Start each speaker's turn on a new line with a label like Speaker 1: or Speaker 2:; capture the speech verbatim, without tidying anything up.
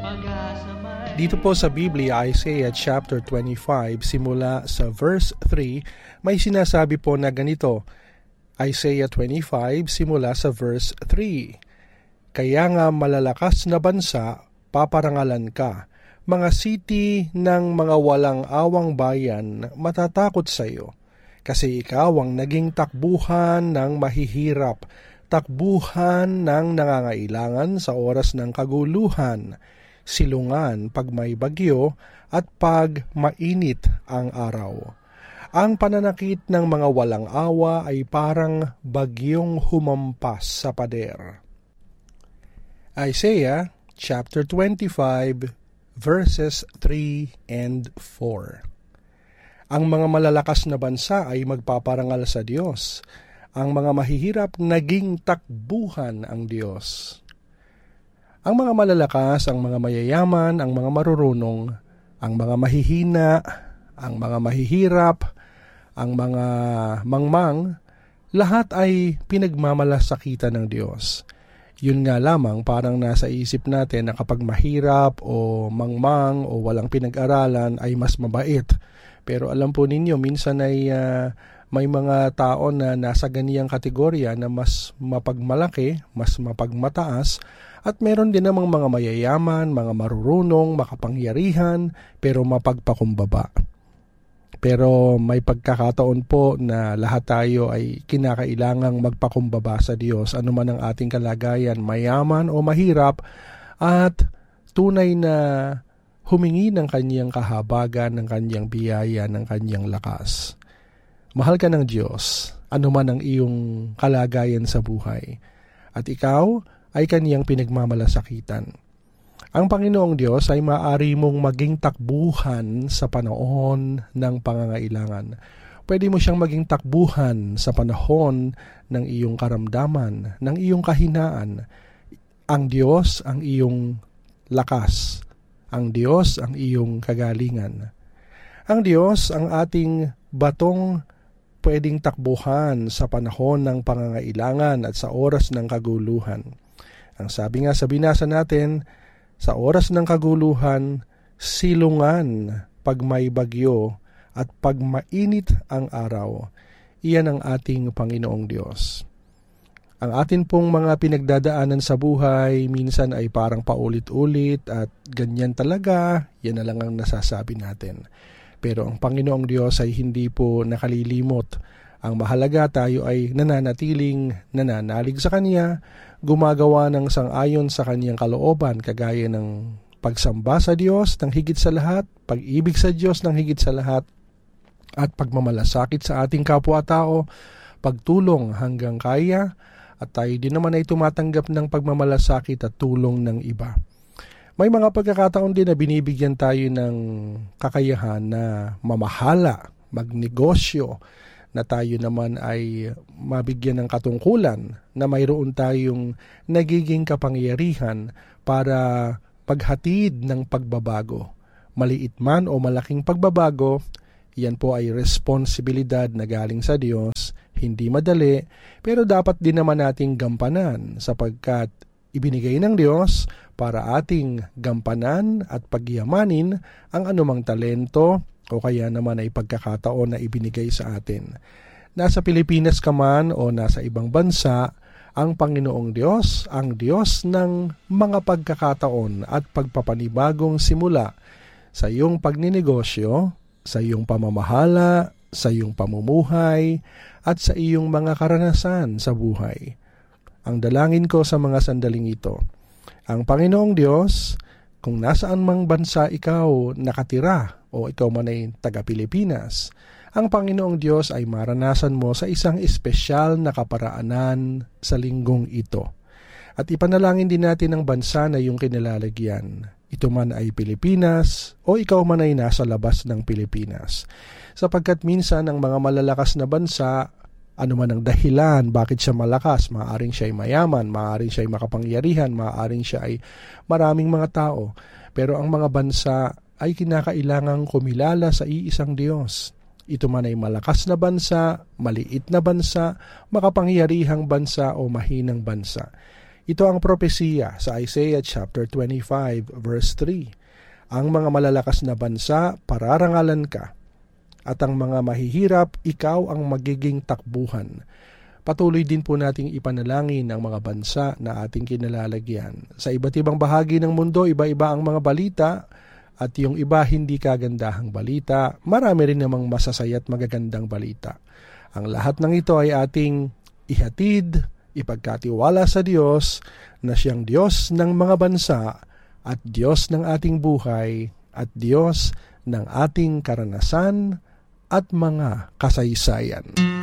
Speaker 1: Dito po sa Biblia, Isaiah chapter twenty-five, simula sa verse three, may sinasabi po na ganito. Isaiah twenty-five, simula sa verse three. Kaya nga malalakas na bansa, paparangalan ka. Mga city ng mga walang awang bayan, matatakot sa iyo. Kasi ikaw ang naging takbuhan ng mahihirap, takbuhan ng nangangailangan sa oras ng kaguluhan, silungan pag may bagyo at pag mainit ang araw. Ang pananakit ng mga walang awa ay parang bagyong humampas sa pader. Isaiah chapter twenty-five verses three and four. Ang mga malalakas na bansa ay magpaparangal sa Diyos. Ang mga mahihirap naging takbuhan ang Diyos. Ang mga malalakas, ang mga mayayaman, ang mga marurunong, ang mga mahihina, ang mga mahihirap, ang mga mangmang, lahat ay pinagmamalasakitan ng Diyos. Yun nga lamang, parang nasa isip natin na kapag mahirap o mangmang o walang pinag-aralan ay mas mabait. Pero alam po ninyo, minsan ay uh, may mga tao na nasa ganiyang kategorya na mas mapagmalaki, mas mapagmataas, at meron din namang mga mayayaman, mga marurunong, makapangyarihan, pero mapagpakumbaba. Pero may pagkakataon po na lahat tayo ay kinakailangang magpakumbaba sa Diyos, anuman ang ating kalagayan, mayaman o mahirap, at tunay na humingi ng kanyang kahabagan, ng kanyang biyaya, ng kanyang lakas. Mahal ka ng Diyos, anuman ang iyong kalagayan sa buhay, at ikaw ay kaniyang pinagmamalasakitan. Ang Panginoong Diyos ay maaari mong maging takbuhan sa panahon ng pangangailangan. Pwede mo siyang maging takbuhan sa panahon ng iyong karamdaman, ng iyong kahinaan. Ang Diyos ang iyong lakas. Ang Diyos ang iyong kagalingan. Ang Diyos ang ating batong pwedeng takbuhan sa panahon ng pangangailangan at sa oras ng kaguluhan. Ang sabi nga sa binasa natin, sa oras ng kaguluhan, silungan pag may bagyo at pag mainit ang araw. Iyan ang ating Panginoong Diyos. Ang atin pong mga pinagdadaanan sa buhay, minsan ay parang paulit-ulit at ganyan talaga, yan na lang ang nasasabi natin. Pero ang Panginoong Diyos ay hindi po nakalilimot. Ang mahalaga, tayo ay nananatiling nananalig sa Kanya, gumagawa ng sang-ayon sa Kanyang kalooban, kagaya ng pagsamba sa Diyos ng higit sa lahat, pag-ibig sa Diyos ng higit sa lahat, at pagmamalasakit sa ating kapwa-tao, pagtulong hanggang kaya, at tayo din naman ay tumatanggap ng pagmamalasakit at tulong ng iba. May mga pagkakataon din na binibigyan tayo ng kakayahan na mamahala, magnegosyo, na tayo naman ay mabigyan ng katungkulan na mayroon tayong nagiging kapangyarihan para paghatid ng pagbabago. Maliit man o malaking pagbabago, yan po ay responsibilidad na galing sa Diyos, hindi madali, pero dapat din naman nating gampanan sapagkat ibinigay ng Diyos para ating gampanan at pagyamanin ang anumang talento o kaya naman ay pagkakataon na ibinigay sa atin. Nasa Pilipinas ka man o nasa ibang bansa, ang Panginoong Diyos, ang Diyos ng mga pagkakataon at pagpapanibagong simula sa iyong pagninegosyo, sa iyong pamamahala, sa iyong pamumuhay, at sa iyong mga karanasan sa buhay. Ang dalangin ko sa mga sandaling ito, ang Panginoong Diyos, kung nasaan mang bansa ikaw nakatira o ikaw man ay taga-Pilipinas, ang Panginoong Diyos ay maranasan mo sa isang espesyal na kaparaanan sa linggong ito. At ipanalangin din natin ang bansa na iyong kinalalagyan. Ito man ay Pilipinas o ikaw man ay nasa labas ng Pilipinas. Sapagkat minsan ang mga malalakas na bansa, ano man ang dahilan bakit siya malakas, maaaring siya ay mayaman, maaaring siya ay makapangyarihan, maaaring siya ay maraming mga tao. Pero ang mga bansa ay kinakailangang kumilala sa iisang Diyos. Ito man ay malakas na bansa, maliit na bansa, makapangyarihang bansa o mahinang bansa. Ito ang propesiya sa Isaiah chapter twenty-five verse three. Ang mga malalakas na bansa, pararangalan ka, at ang mga mahihirap, ikaw ang magiging takbuhan. Patuloy din po nating ipanalangin ang mga bansa na ating kinalalagyan. Sa iba't ibang bahagi ng mundo, iba-iba ang mga balita, at yung iba hindi kagandahang balita. Marami rin namang masasaya at magagandang balita. Ang lahat ng ito ay ating ihatid, ipagkatiwala sa Diyos na siyang Diyos ng mga bansa at Diyos ng ating buhay at Diyos ng ating karanasan at mga kasaysayan.